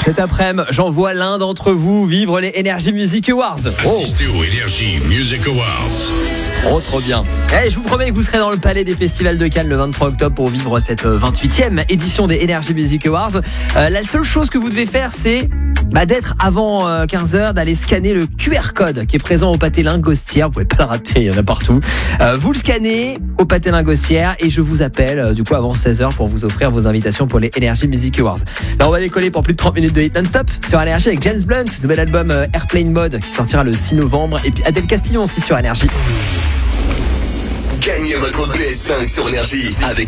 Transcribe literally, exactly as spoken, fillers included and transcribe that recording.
Cet après-midi, j'envoie l'un d'entre vous vivre les Energy Music Awards. Oh. Assistez aux Energy Music Awards. Oh, trop bien. Eh, je vous promets que vous serez dans le palais des festivals de Cannes le vingt-trois octobre pour vivre cette vingt-huitième édition des Energy Music Awards. Euh, la seule chose que vous devez faire, c'est bah, d'être avant euh, quinze heures, d'aller scanner le Q R code qui est présent au pâté Lingostière. Vous pouvez pas le rater, il y en a partout. Euh, vous le scannez au pâté Lingostière et je vous appelle euh, du coup avant seize heures pour vous offrir vos invitations pour les Energy Music Awards. Là, on va décoller pour plus de trente minutes de hit non-stop sur Energy avec James Blunt, nouvel album euh, Airplane Mode qui sortira le six novembre, et puis Adèle Castillon aussi sur Energy. Gagnez votre P S cinq sur Energy avec